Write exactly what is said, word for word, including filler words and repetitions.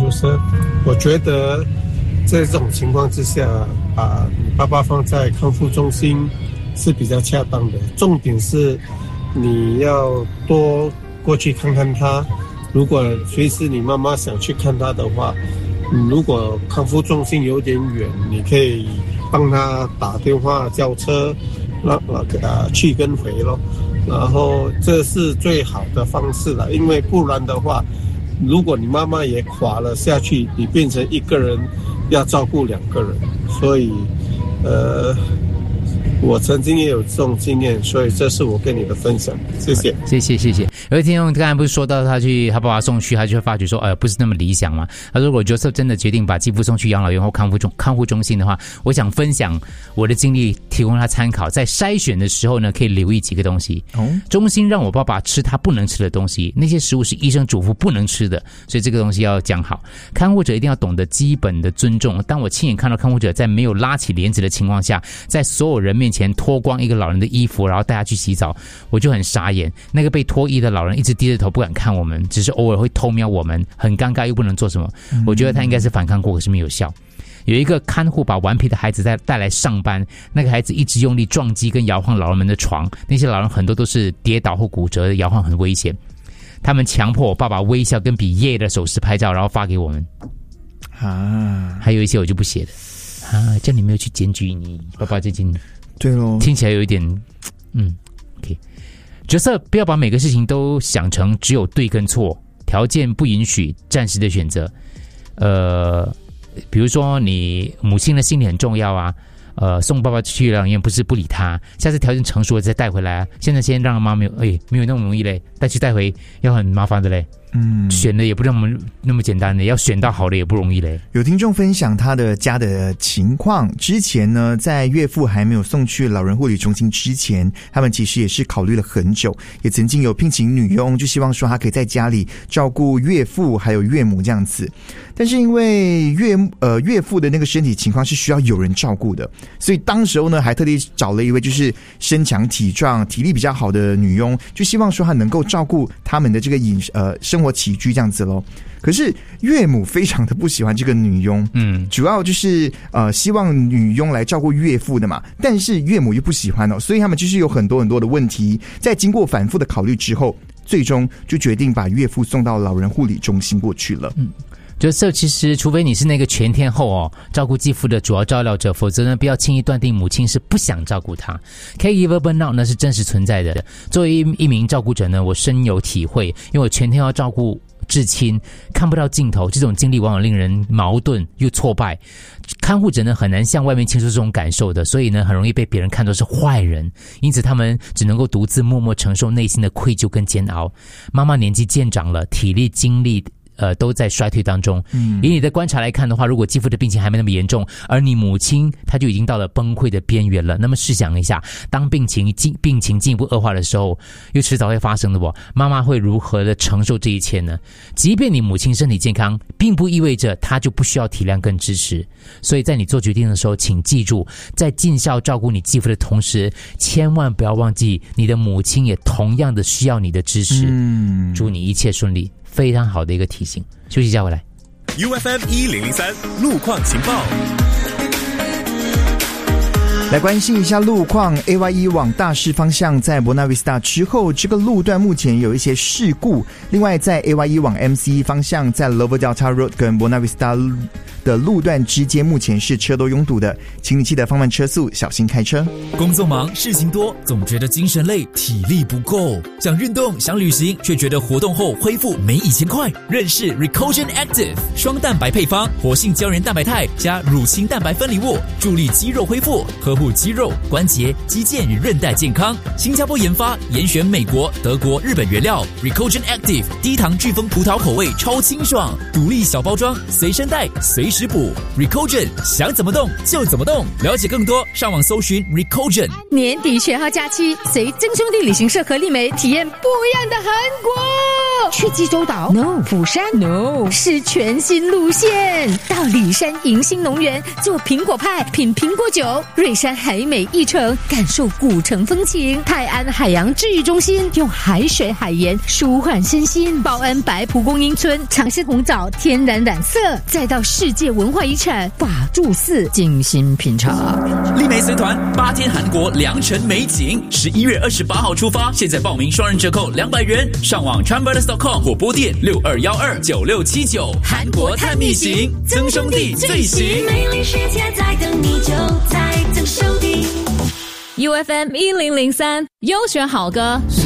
就是我觉得在这种情况之下，把你爸爸放在康复中心是比较恰当的。重点是你要多过去看看他，如果随时你妈妈想去看他的话，如果康复中心有点远，你可以帮他打电话叫车，让呃去跟回咯。然后这是最好的方式了，因为不然的话，如果你妈妈也垮了下去，你变成一个人要照顾两个人，所以呃我曾经也有这种经验，所以这是我跟你的分享，谢谢， 谢谢，谢谢。有位听众刚才不是说到他去他爸爸送去，他就会发觉说，呃，不是那么理想嘛。他说，如果 Joseph 真的决定把继父送去养老院或康复中康复中心的话，我想分享我的经历，提供他参考。在筛选的时候呢，可以留意几个东西。哦，中心让我爸爸吃他不能吃的东西，那些食物是医生嘱咐不能吃的，所以这个东西要讲好。看护者一定要懂得基本的尊重。当我亲眼看到看护者在没有拉起帘子的情况下，在所有人面前脱光一个老人的衣服，然后带他去洗澡，我就很傻眼。那个被脱衣的老人一直低着头不敢看我们，只是偶尔会偷瞄我们，很尴尬又不能做什么。我觉得他应该是反抗过，可是没有效。有一个看护把顽皮的孩子带带来上班，那个孩子一直用力撞击跟摇晃老人们的床，那些老人很多都是跌倒或骨折，摇晃很危险。他们强迫我爸爸微笑跟比耶的手势拍照，然后发给我们。啊，还有一些我就不写了。啊，叫你没有去检举你爸爸最近。 对咯， 听起来有一点，嗯 ，OK。角色不要把每个事情都想成只有对跟错，条件不允许暂时的选择。呃，比如说你母亲的心理很重要啊，呃，送爸爸去养老院不是不理他，下次条件成熟了再带回来啊。现在先让妈没有，哎，没有那么容易嘞，带去带回要很麻烦的嘞。嗯，选的也不那么那么简单的，要选到好的也不容易嘞。 有听众分享他的家的情况，之前呢，在岳父还没有送去老人护理中心之前，他们其实也是考虑了很久，也曾经有聘请女佣，就希望说他可以在家里照顾岳父还有岳母这样子。但是因为岳呃岳父的那个身体情况是需要有人照顾的，所以当时候呢还特地找了一位就是身强体壮、体力比较好的女佣，就希望说她能够照顾他们的这个饮呃生活起居这样子咯。可是岳母非常的不喜欢这个女佣，嗯，主要就是呃希望女佣来照顾岳父的嘛，但是岳母又不喜欢哦，所以他们就是有很多很多的问题，在经过反复的考虑之后，最终就决定把岳父送到老人护理中心过去了。嗯。 就是其实除非你是那个全天候哦照顾继父的主要照料者，否则呢不要轻易断定母亲是不想照顾他。Caregiver burnout 呢是真实存在的。作为一名照顾者呢，我深有体会，因为我全天要照顾至亲，看不到尽头，这种经历往往令人矛盾又挫败。看护者呢很难向外面倾诉这种感受的，所以呢很容易被别人看作是坏人，因此他们只能够独自默默承受内心的愧疚跟煎熬。妈妈年纪渐长了，体力精力呃，都在衰退当中。嗯，以你的观察来看的话，如果继父的病情还没那么严重，而你母亲她就已经到了崩溃的边缘了，那么试想一下，当病情进病情进一步恶化的时候，又迟早会发生的不？妈妈会如何的承受这一切呢？即便你母亲身体健康，并不意味着她就不需要体谅跟支持。所以在你做决定的时候，请记住，在尽孝照顾你继父的同时，千万不要忘记你的母亲也同样的需要你的支持。嗯，祝你一切顺利。非常好的一个提醒。休息一下回来。 U F M 一零零三路况情报。 来关心一下路况 ，A Y E 往大市方向在 Buona Vista 之后，这个路段目前有一些事故。另外，在 A Y E 往 M C E 方向，在 Lower Delta Road 跟 Buona Vista 的路段之间，目前是车都拥堵的，请你记得放慢车速，小心开车。 工作忙，事情多，总觉得精神累，体力不够，想运动，想旅行，却觉得活动后恢复没以前快。认识 Recogen Active 双蛋白配方，活性胶原蛋白肽加乳清蛋白分离物，助力肌肉恢复，呵护肌肉、关节、肌腱与韧带健康。新加坡研发，严选美国、德国、日本原料。Recogen Active 低糖巨峰葡萄口味，超清爽，独立小包装，随身带，随时补。Recogen 想怎么动就怎么动。了解更多，上网搜寻 Recogen。 年底全号假期，随真兄弟旅行社和丽梅体验不一样的韩国。 去济州岛 No， 釜山 No， 是全新路线，到里山迎新农园做苹果派，品苹果酒，瑞山海美一城感受古城风情，泰安海洋治愈中心用海水海盐舒缓身心，报恩白蒲公英村尝试红枣天然染色，再到世界文化遗产法住寺精心品尝。 丽梅随团八天韩国良辰美景，十一月二十八号出发，现在报名双人折扣两百元，上网 travelers dot com 或拨电六二一二九六七九。韩国探秘行，曾兄弟最行。 美丽世界在等你，就在曾兄弟。 U F M 一零零三优选好歌。